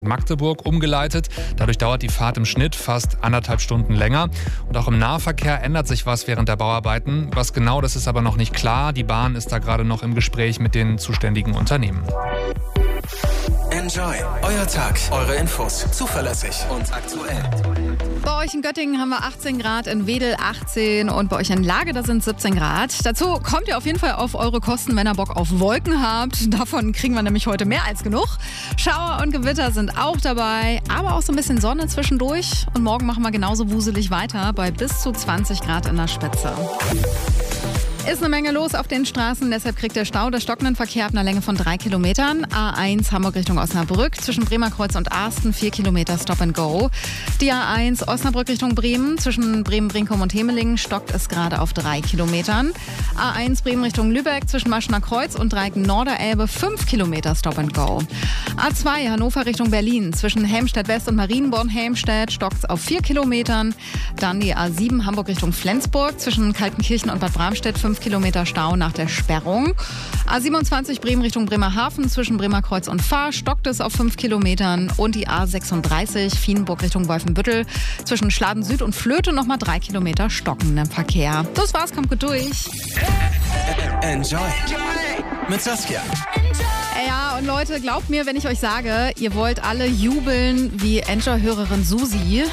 Magdeburg umgeleitet. Dadurch dauert die Fahrt im Schnitt fast 1,5 Stunden länger. Und auch im Nahverkehr ändert sich was während der Bauarbeiten. Was genau, das ist aber noch nicht klar. Die Bahn ist da gerade noch im Gespräch mit den zuständigen Unternehmen. Enjoy. Euer Tag. Eure Infos. Zuverlässig und aktuell. Bei euch in Göttingen haben wir 18 Grad, in Wedel 18 und bei euch in Lage, da sind 17 Grad. Dazu kommt ihr auf jeden Fall auf eure Kosten, wenn ihr Bock auf Wolken habt. Davon kriegen wir nämlich heute mehr als genug. Schauer und Gewitter sind auch dabei, aber auch so ein bisschen Sonne zwischendurch. Und morgen machen wir genauso wuselig weiter bei bis zu 20 Grad in der Spitze. Ist eine Menge los auf den Straßen, deshalb kriegt der Stau der stockenden Verkehr ab einer Länge von 3 Kilometern. A1 Hamburg Richtung Osnabrück, zwischen Bremerkreuz und Arsten 4 Kilometer Stop and Go. Die A1 Osnabrück Richtung Bremen, zwischen Bremen-Brinkum und Hemelingen stockt es gerade auf 3 Kilometern. A1 Bremen Richtung Lübeck, zwischen Maschener Kreuz und Dreieck Norderelbe 5 Kilometer Stop and Go. A2 Hannover Richtung Berlin, zwischen Helmstedt West und Marienborn-Helmstedt stockt es auf 4 Kilometern. Dann die A7 Hamburg Richtung Flensburg, zwischen Kaltenkirchen und Bad Bramstedt 5 Kilometer Stau nach der Sperrung. A27 Bremen Richtung Bremerhaven, zwischen Bremerkreuz und Fahr stockt es auf 5 Kilometern. Und die A36 Vienburg Richtung Wolfenbüttel, zwischen Schladen Süd und Flöte nochmal 3 Kilometer stockenden Verkehr. Das war's, kommt gut durch. Enjoy. Mit Saskia. Ja, und Leute, glaubt mir, wenn ich euch sage, ihr wollt alle jubeln wie Enjoy-Hörerin Susi.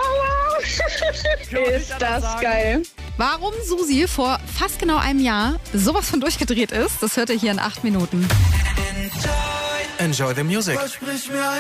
Ist das geil. Warum Susi vor fast genau einem Jahr sowas von durchgedreht ist, das hört ihr hier in 8 Minuten. Enjoy the music.